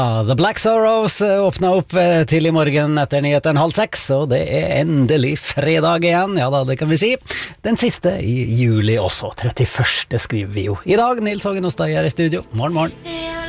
The Black Sorrows åpnet opp til i morgen etter nyheten 5:30, og det endelig fredag igjen, ja da, det kan vi si. Den siste i juli også, 31. skriver vi jo. I dag, Nils Hågen Ostad er i studio. Morgen, morgen.